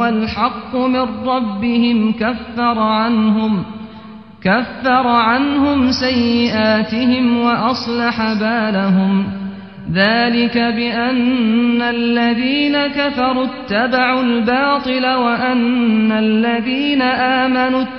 الحق من ربهم كفر عنهم سيئاتهم وأصلح بالهم ذلك بأن الذين كفروا اتبعوا الباطل وأن الذين آمنوا